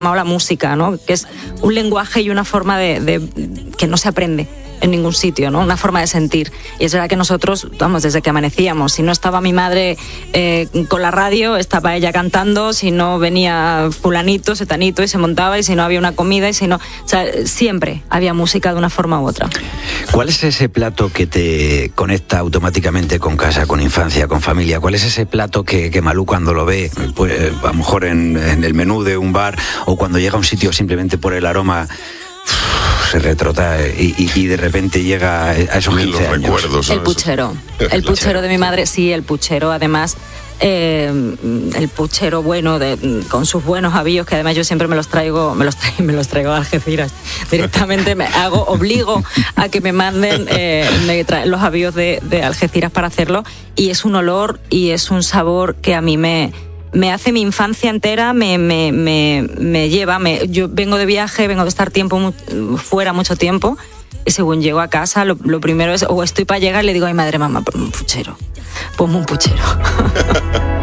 la música, ¿no? Que es un lenguaje y una forma de que no se aprende en ningún sitio, ¿no? Una forma de sentir. Y es verdad que nosotros, vamos, desde que amanecíamos, si no estaba mi madre con la radio, estaba ella cantando, si no venía fulanito, setanito y se montaba, y si no había una comida, y si no... O sea, siempre había música de una forma u otra. ¿Cuál es ese plato que te conecta automáticamente con casa, con infancia, con familia? ¿Cuál es ese plato que Malú cuando lo ve, pues, a lo mejor en el menú de un bar, o cuando llega a un sitio simplemente por el aroma, se retrota y de repente llega a esos 15 años? Recuerdos, el puchero. El puchero de mi madre, sí, el puchero, además... el puchero bueno con sus buenos avíos, que además yo siempre me los traigo a Algeciras directamente. Obligo a que me manden los avíos de Algeciras para hacerlo, y es un olor y es un sabor que a mí me hace mi infancia entera, me lleva. Yo vengo de viaje, vengo de estar fuera mucho tiempo, y según llego a casa lo primero es, o estoy para llegar, le digo a mi madre: mamá, ponme un puchero.